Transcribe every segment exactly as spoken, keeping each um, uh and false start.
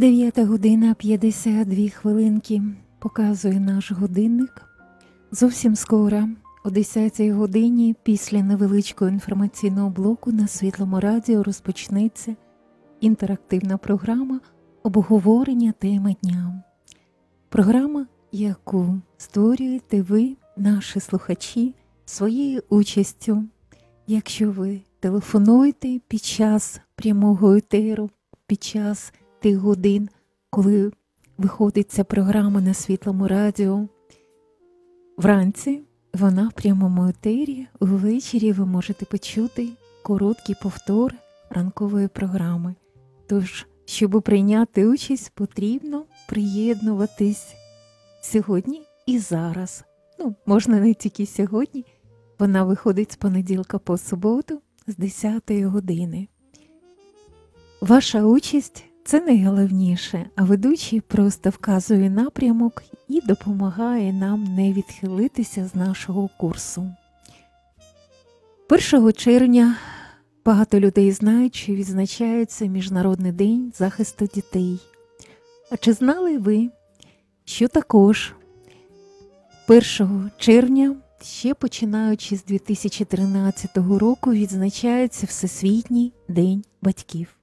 дев'ята година п'ятдесят дві хвилинки показує наш годинник. Зовсім скоро, о десятій годині, після невеличкого інформаційного блоку на Світлому радіо розпочнеться інтерактивна програма обговорення теми дня. Програма, яку створюєте ви, наші слухачі, своєю участю. Якщо ви телефонуєте під час прямого етеру, під час тих годин, коли виходить ця програма на Світлому радіо, вранці вона в прямому етері, ввечері ви можете почути короткий повтор ранкової програми. Тож, щоб прийняти участь, потрібно приєднуватись сьогодні і зараз. Ну, можна не тільки сьогодні, вона виходить з понеділка по суботу з десятої години. Ваша участь – це найголовніше, а ведучий просто вказує напрямок і допомагає нам не відхилитися з нашого курсу. першого червня багато людей знають, що відзначається Міжнародний день захисту дітей. А чи знали ви, що також першого червня, ще починаючи з дві тисячі тринадцятого року, відзначається Всесвітній день батьків?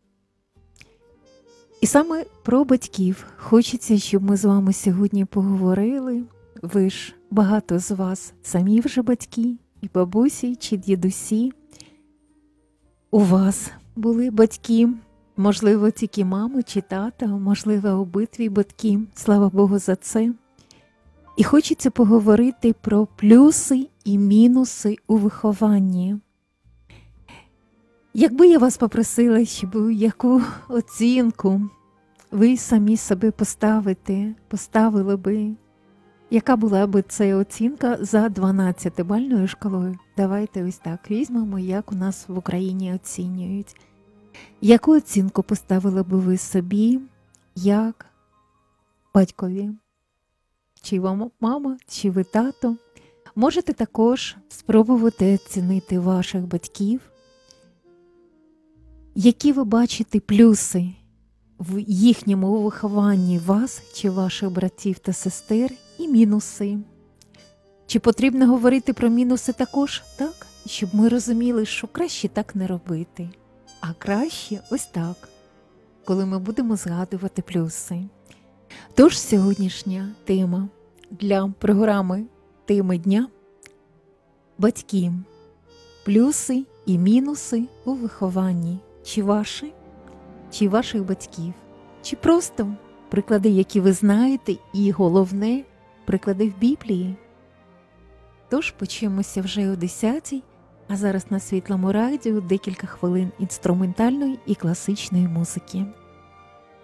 І саме про батьків хочеться, щоб ми з вами сьогодні поговорили. Ви ж, багато з вас самі вже батьки, і бабусі, чи дідусі. У вас були батьки, можливо, тільки мами чи тата, можливо, обидві батьки. Слава Богу за це. І хочеться поговорити про плюси і мінуси у вихованні. Якби я вас попросила, щоб яку оцінку ви самі себе поставите, поставили би, яка була б це оцінка за дванадцятибальною шкалою? Давайте ось так візьмемо, як у нас в Україні оцінюють. Яку оцінку поставили б ви собі, як батькові? Чи вам мама, чи ви тато? Можете також спробувати оцінити ваших батьків. Які ви бачите плюси в їхньому вихованні вас чи ваших братів та сестер і мінуси? Чи потрібно говорити про мінуси також? Так, щоб ми розуміли, що краще так не робити, а краще ось так, коли ми будемо згадувати плюси. Тож сьогоднішня тема для програми «Теми дня» – батьки. Плюси і мінуси у вихованні. Чи ваші, чи ваших батьків, чи просто приклади, які ви знаєте, і головне, приклади в Біблії. Тож почуємося вже о десятій, а зараз на Світлому радіо декілька хвилин інструментальної і класичної музики.